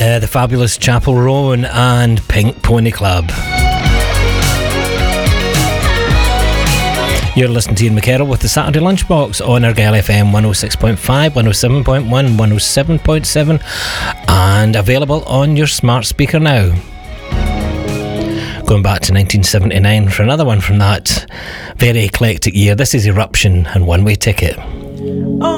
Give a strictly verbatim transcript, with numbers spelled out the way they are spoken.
Uh, the fabulous Chapel Roan and Pink Pony Club. You're listening to Ian McKerrell with the Saturday Lunchbox on Argyll F M one oh six point five, one oh seven point one, one oh seven point seven, and available on your smart speaker now. Going back to nineteen seventy-nine for another one from that very eclectic year. This is Eruption and One Way Ticket. Oh.